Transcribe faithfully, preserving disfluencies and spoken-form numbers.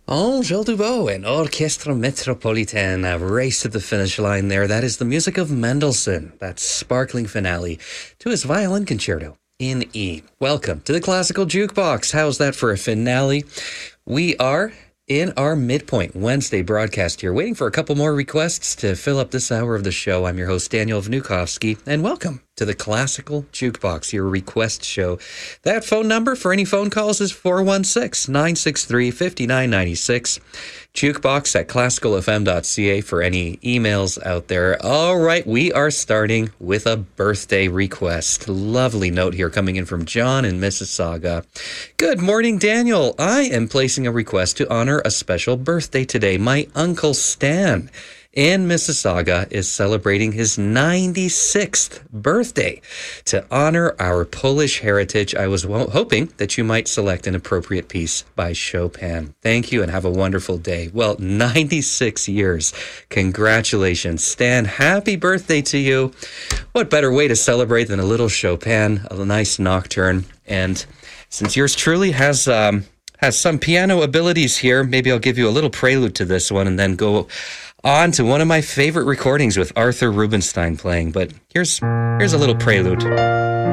Angel Dubois and Orchestra Metropolitaine have raced to the finish line there. That is the music of Mendelssohn, that sparkling finale to his violin concerto in E. Welcome to the Classical Jukebox. How's that for a finale? We are in our midpoint Wednesday broadcast here, waiting for a couple more requests to fill up this hour of the show. I'm your host, Daniel Vnukovsky, and welcome to the Classical Jukebox, your request show. That phone number for any phone calls is four one six, nine six three, five nine nine six. Jukebox at classical f m dot c a for any emails out there. All right, we are starting with a birthday request. Lovely note here coming in from John in Mississauga. Good morning, Daniel. I am placing a request to honor a special birthday today. My Uncle Stan in Mississauga is celebrating his ninety-sixth birthday. To honor our Polish heritage, I was hoping that you might select an appropriate piece by Chopin. Thank you and have a wonderful day. Well, ninety-six years. Congratulations, Stan. Happy birthday to you. What better way to celebrate than a little Chopin, a nice nocturne. And since yours truly has um, has some piano abilities here, maybe I'll give you a little prelude to this one and then go on to one of my favorite recordings with Arthur Rubinstein playing. But here's here's a little prelude.